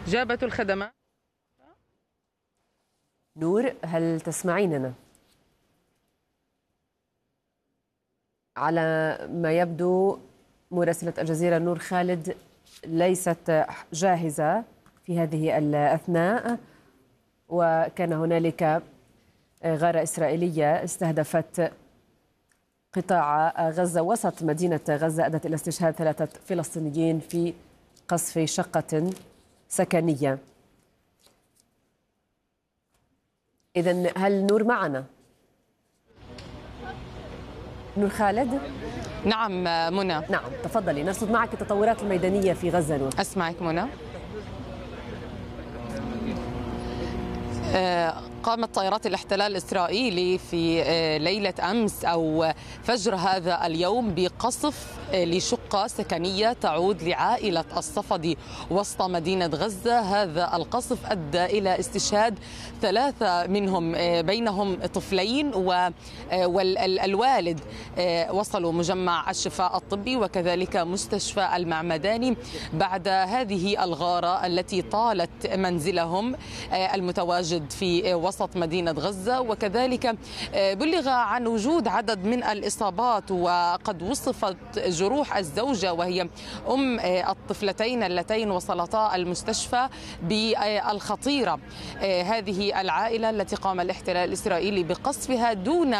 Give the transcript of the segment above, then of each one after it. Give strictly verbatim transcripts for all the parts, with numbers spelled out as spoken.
جابت الخدمات. نور، هل تسمعيننا؟ على ما يبدو مراسلة الجزيرة نور خالد ليست جاهزة في هذه الأثناء، وكان هنالك غارة إسرائيلية استهدفت قطاع غزة وسط مدينة غزة، أدت إلى استشهاد ثلاثة فلسطينيين في قصف شقة سكنية. إذن هل نور معنا؟ نور خالد؟ نعم منى. نعم تفضلي، نرصد معك التطورات الميدانية في غزة. نور أسمعك منى. قامت طائرات الاحتلال الإسرائيلي في ليلة أمس أو فجر هذا اليوم بقصف لشقة سكنية تعود لعائلة الصفدي وسط مدينة غزة. هذا القصف أدى إلى استشهاد ثلاثة منهم بينهم طفلين والوالد. وصلوا مجمع الشفاء الطبي وكذلك مستشفى المعمداني بعد هذه الغارة التي طالت منزلهم المتواجد في وسط مدينة غزة. وكذلك بلغ عن وجود عدد من الإصابات، وقد وصفت جروح الزوجة وهي أم الطفلتين اللتين وصلتا المستشفى بالخطيرة. هذه العائلة التي قام الاحتلال الإسرائيلي بقصفها دون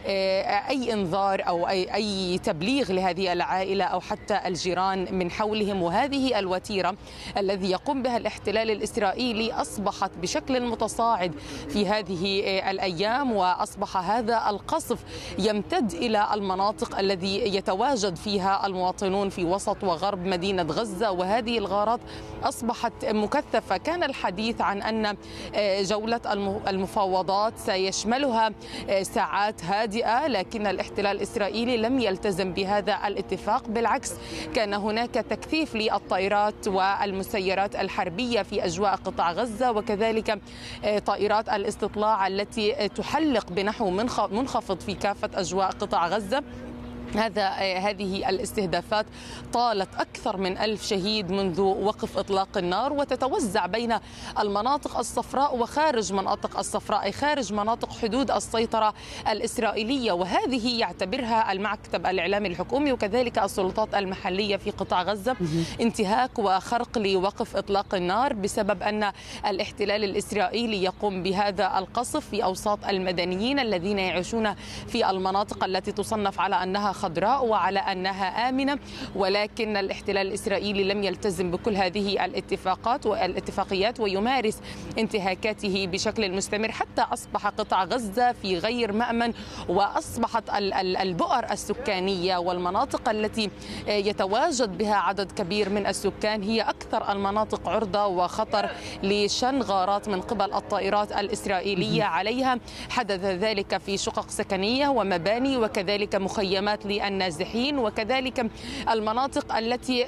أي إنذار أو أي, أي تبليغ لهذه العائلة أو حتى الجيران من حولهم. وهذه الوتيرة الذي يقوم بها الاحتلال الإسرائيلي أصبحت بشكل متصاعد في هذه الأيام، وأصبح هذا القصف يمتد إلى المناطق الذي يتواجد فيها المواطنون في وسط وغرب مدينة غزة. وهذه الغارات أصبحت مكثفة. كان الحديث عن أن جولة المفاوضات سيشملها ساعات هادئة، لكن الاحتلال الإسرائيلي لم يلتزم بهذا الاتفاق. بالعكس، كان هناك تكثيف للطائرات والمسيرات الحربية في أجواء قطاع غزة، وكذلك طائرات الاستطلاع التي تحلق بنحو منخفض في كافة أجواء قطاع غزة. هذا هذه الاستهدافات طالت أكثر من ألف شهيد منذ وقف إطلاق النار، وتتوزع بين المناطق الصفراء وخارج مناطق الصفراء، أي خارج مناطق حدود السيطرة الإسرائيلية. وهذه يعتبرها المكتب الإعلامي الحكومي وكذلك السلطات المحلية في قطاع غزة انتهاك وخرق لوقف إطلاق النار، بسبب أن الاحتلال الإسرائيلي يقوم بهذا القصف في أوساط المدنيين الذين يعيشون في المناطق التي تصنف على أنها خضراء وعلى أنها آمنة. ولكن الاحتلال الإسرائيلي لم يلتزم بكل هذه الاتفاقات والاتفاقيات ويمارس انتهاكاته بشكل مستمر، حتى أصبح قطاع غزة في غير مأمن، وأصبحت البؤر السكانية والمناطق التي يتواجد بها عدد كبير من السكان هي أكثر المناطق عرضة وخطر لشن غارات من قبل الطائرات الإسرائيلية عليها. حدث ذلك في شقق سكنية ومباني وكذلك مخيمات للنازحين، وكذلك المناطق التي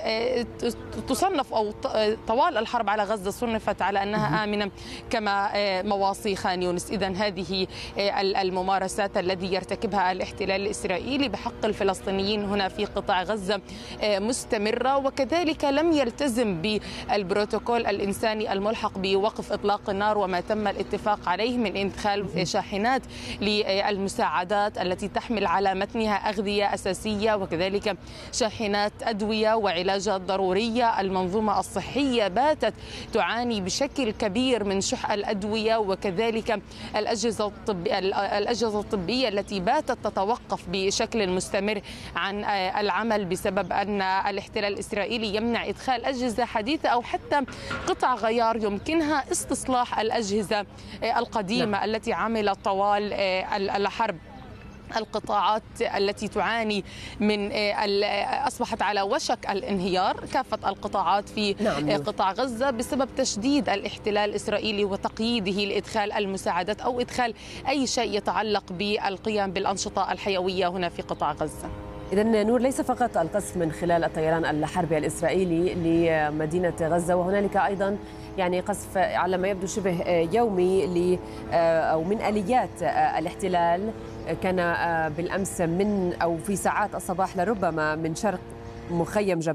تصنف أو طوال الحرب على غزة صنفت على أنها آمنة كما مواصي خان يونس. إذن هذه الممارسات الذي يرتكبها الاحتلال الإسرائيلي بحق الفلسطينيين هنا في قطاع غزة مستمرة، وكذلك لم يلتزم بالبروتوكول الإنساني الملحق بوقف إطلاق النار وما تم الاتفاق عليه من إدخال شاحنات للمساعدات التي تحمل على متنها أغذية أساسية وكذلك شاحنات أدوية وعلاجات ضرورية. المنظومة الصحية باتت تعاني بشكل كبير من شح الأدوية وكذلك الأجهزة الطبية, الأجهزة الطبية التي باتت تتوقف بشكل مستمر عن العمل بسبب أن الاحتلال الإسرائيلي يمنع إدخال أجهزة حديثة أو حتى قطع غيار يمكنها استصلاح الأجهزة القديمة لا. التي عملت طوال الحرب. القطاعات التي تعاني من أصبحت على وشك الانهيار، كافة القطاعات في نعم. قطاع غزة بسبب تشديد الاحتلال الإسرائيلي وتقييده لإدخال المساعدات أو إدخال أي شيء يتعلق بالقيام بالأنشطة الحيوية هنا في قطاع غزة. إذن نور، ليس فقط القصف من خلال الطيران الحربي الإسرائيلي لمدينة غزة، وهنالك أيضا يعني قصف على ما يبدو شبه يومي ل أو من آليات الاحتلال. كان بالأمس من أو في ساعات الصباح لربما من شرق مخيم جبل